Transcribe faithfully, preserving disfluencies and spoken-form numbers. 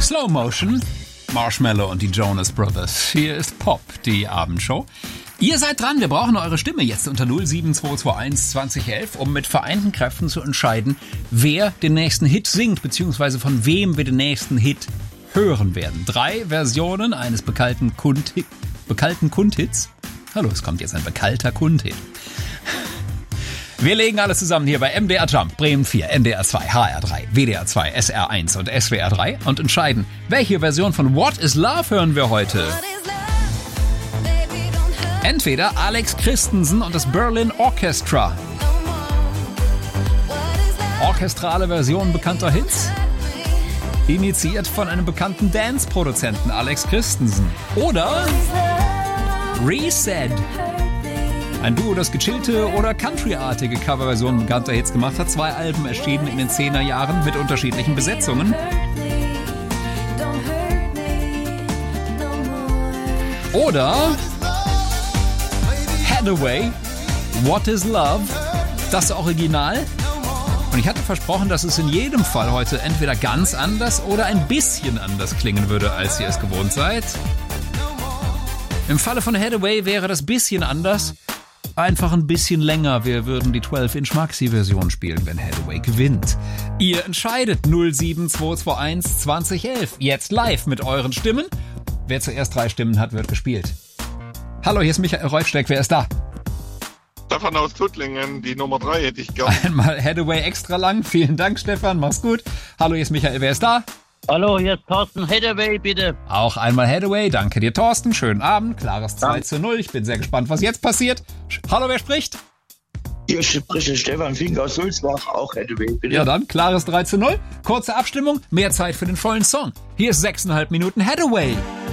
Slow Motion, Marshmallow und die Jonas Brothers. Hier ist Pop, die Abendshow. Ihr seid dran, wir brauchen eure Stimme jetzt unter null sieben zwei zwei eins zwanzig elf, um mit vereinten Kräften zu entscheiden, wer den nächsten Hit singt, beziehungsweise von wem wir den nächsten Hit hören werden. Drei Versionen eines bekannten Kundhit, bekannten Kundhits. Hallo, es kommt jetzt ein bekannter Kundhit. Wir legen alles zusammen hier bei M D R Jump, Bremen vier, N D R zwei, H R drei, W D R zwei, S R eins und S W R drei und entscheiden, welche Version von What is Love hören wir heute. Entweder Alex Christensen und das Berlin Orchestra. Orchestrale Version bekannter Hits. Initiiert von einem bekannten Dance-Produzenten Alex Christensen. Oder Reset. Ein Duo, das gechillte oder countryartige Coverversionen bekannter Hits gemacht hat. Zwei Alben erschienen in den zehner Jahren mit unterschiedlichen Besetzungen. Oder Hathaway, What is Love, das Original. Und ich hatte versprochen, dass es in jedem Fall heute entweder ganz anders oder ein bisschen anders klingen würde, als ihr es gewohnt seid. Im Falle von Hathaway wäre das bisschen anders, einfach ein bisschen länger. Wir würden die zwölf Inch Maxi-Version spielen, wenn Hathaway gewinnt. Ihr entscheidet null sieben zwei zwei eins zwanzig elf. Jetzt live mit euren Stimmen. Wer zuerst drei Stimmen hat, wird gespielt. Hallo, hier ist Michael Reufsteck. Wer ist da? Stefan aus Tuttlingen, die Nummer drei hätte ich gern. Einmal Hathaway extra lang. Vielen Dank, Stefan. Mach's gut. Hallo, hier ist Michael. Wer ist da? Hallo, hier ist Thorsten. Hathaway, bitte. Auch einmal Hathaway. Danke dir, Thorsten. Schönen Abend. Klares zwei zu null. Ich bin sehr gespannt, was jetzt passiert. Hallo, wer spricht? Hier spricht Stefan Fink aus Sulzbach. Auch Hathaway, bitte. Ja dann, klares drei zu null. Kurze Abstimmung. Mehr Zeit für den vollen Song. Hier ist sechseinhalb Minuten Hathaway.